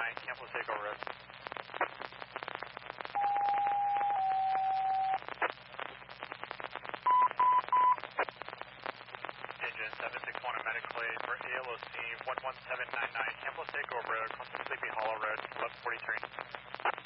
Campbell Seco Road. Engine 761 medically for ALOC 11799 Campbell Seco Road, close to Sleepy Hollow Road, 1143.